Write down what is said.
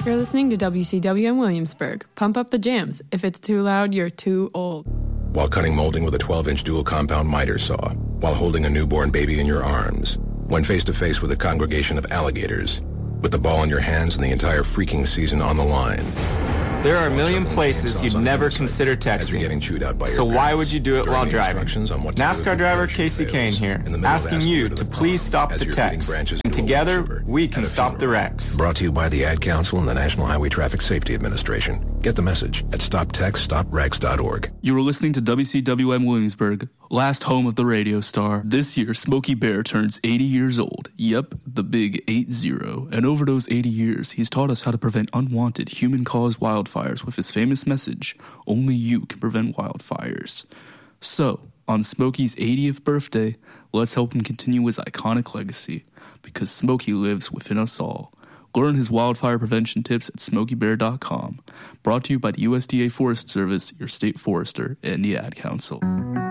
You're listening to WCW in Williamsburg. Pump up the jams. If it's too loud, you're too old. While cutting molding with a 12-inch dual compound miter saw, while holding a newborn baby in your arms, when face-to-face with a congregation of alligators, with the ball in your hands and the entire freaking season on the line. There are a million places you'd never consider texting, so why would you do it while driving? NASCAR driver Casey Kane here, asking you to please stop the text, and together we can stop the wrecks. Brought to you by the Ad Council and the National Highway Traffic Safety Administration. Get the message at stoptextstopwrecks.org. You were listening to WCWM Williamsburg, last home of the radio star. This year, Smokey Bear turns 80 years old. Yep, the big 80. And over those 80 years, he's taught us how to prevent unwanted human-caused wildfires with his famous message, only you can prevent wildfires. So, on Smokey's 80th birthday, let's help him continue his iconic legacy, because Smokey lives within us all. Learn his wildfire prevention tips at SmokeyBear.com. Brought to you by the USDA Forest Service, your state forester, and the Ad Council.